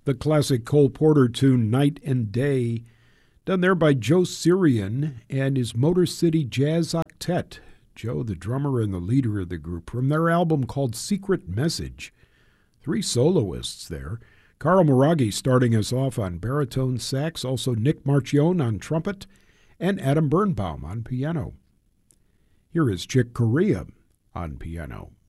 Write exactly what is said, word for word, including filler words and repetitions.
The classic Cole Porter tune Night and Day, done there by Joe Syrian and his Motor City Jazz Octet. Joe, the drummer and the leader of the group, from their album called Secret Message. Three soloists there. Carl Maraghi starting us off on baritone sax, also Nick Marchione on trumpet, and Adam Birnbaum on piano. Here is Chick Corea on piano.